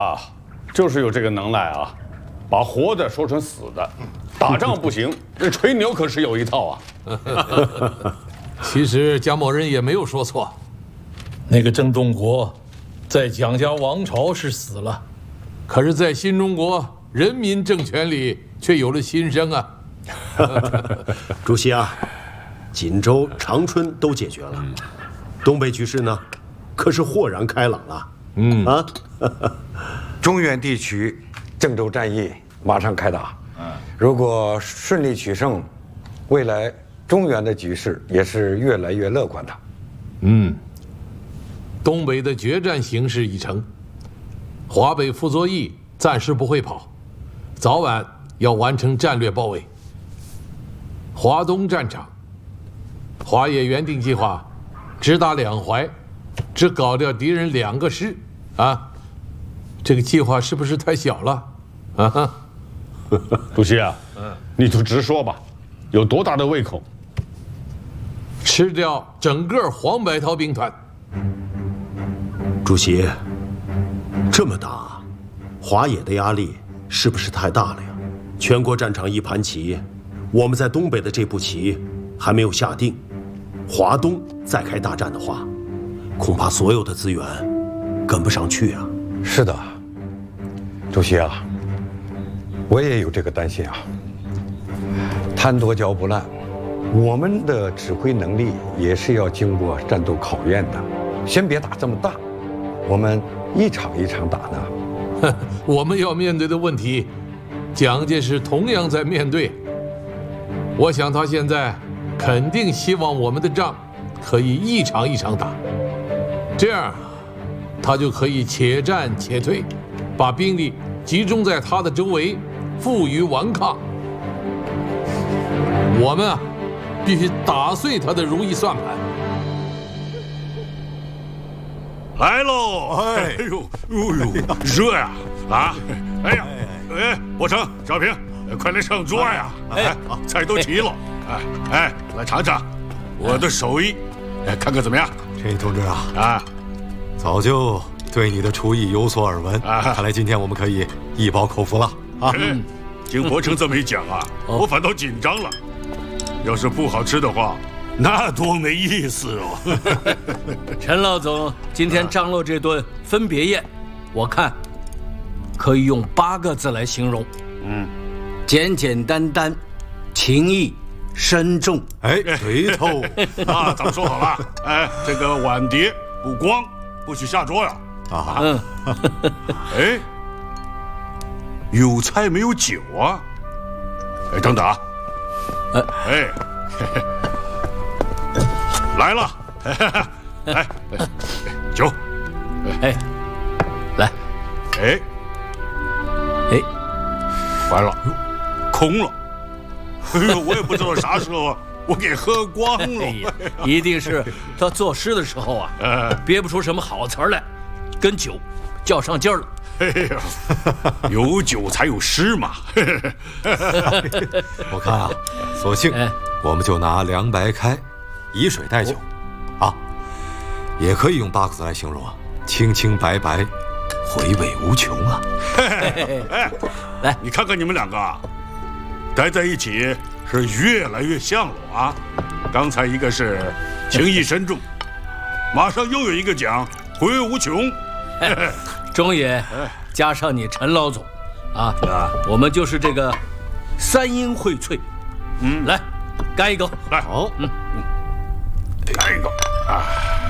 啊，就是有这个能耐啊，把活的说成死的。打仗不行，这吹牛可是有一套啊。 其实蒋某人也没有说错， 那个郑仲国，在蒋家王朝是死了， 可是，在新中国人民政权里却有了新生啊。 主席啊，锦州、长春都解决了，东北局势呢，可是豁然开朗了。 中原地区郑州战役马上开打，如果顺利取胜，未来中原的局势也是越来越乐观的。 东北的决战形势已成，华北傅作义暂时不会跑，早晚要完成战略包围。华东战场，华野原定计划只打两淮，只搞掉敌人2个师啊，这个计划是不是太小了？啊， 主席啊，你就直说吧，有多大的胃口？ 吃掉整个黄百韬兵团。 主席，这么打，华野的压力是不是太大了呀？全国战场一盘棋，我们在东北的这步棋还没有下定，华东再开大战的话，恐怕所有的资源跟不上去啊。 是的，主席啊，我也有这个担心啊。贪多嚼不烂，我们的指挥能力也是要经过战斗考验的。先别打这么大，我们一场一场打呢。 我们要面对的问题，蒋介石同样在面对。我想他现在肯定希望我们的仗可以一场一场打，这样他就可以且战且退，把兵力集中在他的周围，负隅顽抗。我们啊，必须打碎他的如意算盘。 来喽！哎呦，热呀！啊！哎呀，伯承、小平，快来上桌呀！菜都齐了。来尝尝我的手艺，看看怎么样？ 陈毅同志啊，早就对你的厨艺有所耳闻，看来今天我们可以一饱口福了啊！ 经伯承这么一讲啊，我反倒紧张了。要是不好吃的话，那多没意思哦！ 陈老总今天张罗这顿分别宴，我看可以用8个字来形容：简简单单，情义深重。 对头啊，咱们说好了，这个碗碟不光，不许下桌呀！有菜没有酒啊？等等啊！来了，来，酒， 来， 完了，空了，我也不知道啥时候我给喝光了。 一定是他作诗的时候啊，憋不出什么好词儿来，跟酒较上劲儿了。 有酒才有诗嘛。 我看啊，索性我们就拿凉白开，以水代酒，也可以用8个字来形容啊：清清白白，回味无穷啊！ 来， 你看看你们2个啊，待在一起是越来越像了啊！刚才一个是情义深重，马上又有一个讲回味无穷。 中野加上你陈老总，我们就是这个3英荟萃。来，干一个， 来，好，干一个啊！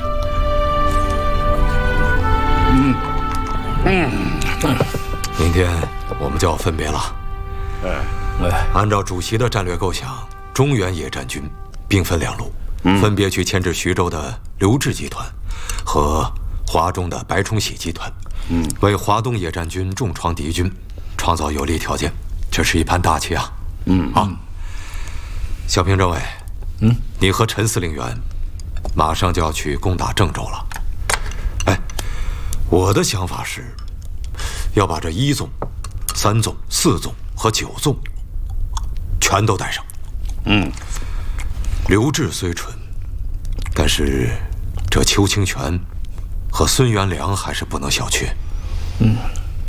明天我们就要分别了。按照主席的战略构想，中原野战军兵分2路，分别去牵制徐州的刘志集团和华中的白崇禧集团，为华东野战军重创敌军创造有利条件。这是一盘大棋啊！小平政委，你和陈司令员马上就要去攻打郑州了。我的想法是，要把这1纵、3纵、4纵和9纵全都带上。刘志虽蠢，但是这邱清泉和孙元良还是不能小觑。